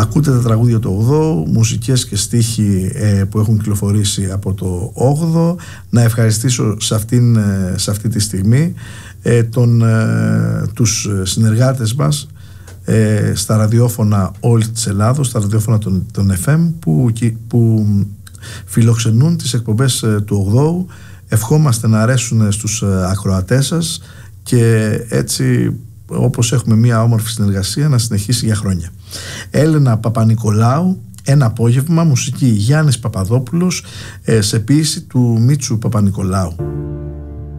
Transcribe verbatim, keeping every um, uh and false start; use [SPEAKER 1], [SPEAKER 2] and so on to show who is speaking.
[SPEAKER 1] Ακούτε τα τραγούδια του ογδόου, μουσικές και στίχοι ε, που έχουν κυκλοφορήσει από το όγδοο. Να ευχαριστήσω σε, αυτήν, ε, σε αυτή τη στιγμή ε, τον, ε, τους συνεργάτες μας ε, στα ραδιόφωνα όλης της Ελλάδος, στα ραδιόφωνα των, των εφ εμ που, που φιλοξενούν τις εκπομπές ε, του ογδόου. Ευχόμαστε να αρέσουν στους ε, ακροατές σας και έτσι, όπως έχουμε μια όμορφη συνεργασία, να συνεχίσει για χρόνια. Έλενα Παπανικολάου, Ένα απόγευμα, μουσική Γιάννης Παπαδόπουλος, σε ποίηση του Μίτσου Παπανικολάου.